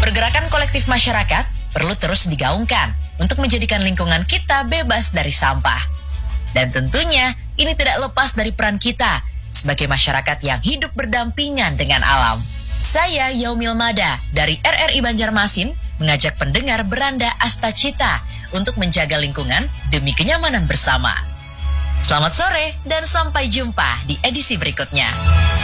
Pergerakan kolektif masyarakat perlu terus digaungkan untuk menjadikan lingkungan kita bebas dari sampah. Dan tentunya ini tidak lepas dari peran kita sebagai masyarakat yang hidup berdampingan dengan alam. Saya Yaumil Mada dari RRI Banjarmasin mengajak pendengar beranda Astacita untuk menjaga lingkungan demi kenyamanan bersama. Selamat sore dan sampai jumpa di edisi berikutnya.